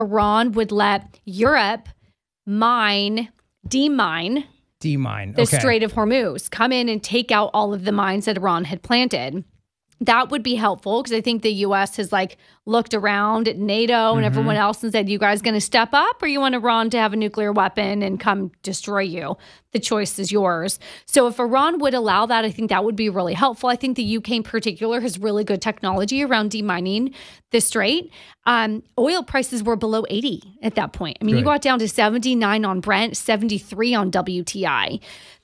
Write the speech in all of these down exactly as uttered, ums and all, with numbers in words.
Iran would let Europe mine, demine, demine the okay. Strait of Hormuz, come in and take out all of the mines that Iran had planted. That would be helpful because I think the U S has like looked around at NATO and mm-hmm. everyone else and said, you guys going to step up or you want Iran to have a nuclear weapon and come destroy you? The choice is yours. So if Iran would allow that, I think that would be really helpful. I think the U K in particular has really good technology around demining the strait. Um, oil prices were below eighty at that point. I mean, good. You got down to seventy-nine on Brent, seventy-three on W T I.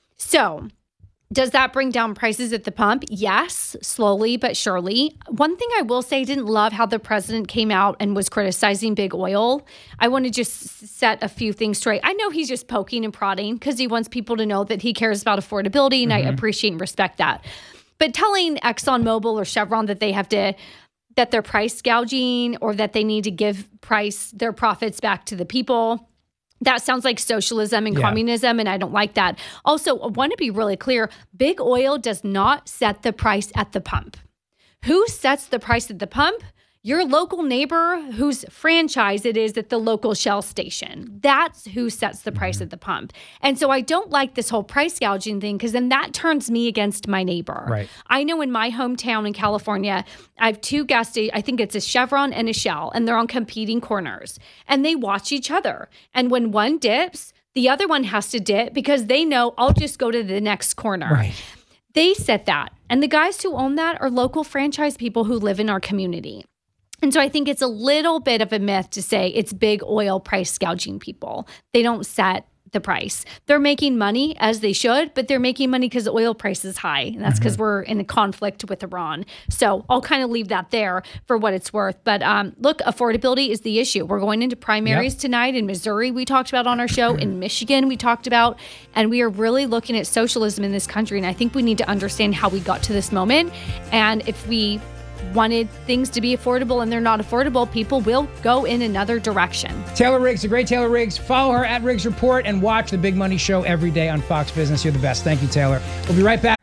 So does that bring down prices at the pump? Yes, slowly but surely. One thing I will say, I didn't love how the president came out and was criticizing big oil. I want to just set a few things straight. I know he's just poking and prodding because he wants people to know that he cares about affordability, and mm-hmm. I appreciate and respect that. But telling ExxonMobil or Chevron that they have to, that they're price gouging or that they need to give price their profits back to the people, that sounds like socialism and yeah. communism, and I don't like that. Also, I want to be really clear. Big oil does not set the price at the pump. Who sets the price at the pump? Your local neighbor whose franchise it is at the local Shell station. That's who sets the price mm-hmm. at the pump. And so I don't like this whole price gouging thing because then that turns me against my neighbor. Right. I know in my hometown in California, I have two gas stations. I think it's a Chevron and a Shell, and they're on competing corners. And they watch each other. And when one dips, the other one has to dip because they know I'll just go to the next corner. Right. They set that. And the guys who own that are local franchise people who live in our community. And so I think it's a little bit of a myth to say it's big oil price gouging people. They don't set the price. They're making money as they should, but they're making money because the oil price is high. And that's because mm-hmm. we're in a conflict with Iran. So I'll kind of leave that there for what it's worth. But um, look, affordability is the issue. We're going into primaries yep. tonight in Missouri, we talked about on our show. In Michigan, we talked about. And we are really looking at socialism in this country. And I think we need to understand how we got to this moment. And if we wanted things to be affordable and they're not affordable, people will go in another direction. Taylor Riggs, the great Taylor Riggs. Follow her at Riggs Report and watch the Big Money Show every day on Fox Business. You're the best. Thank you, Taylor. We'll be right back.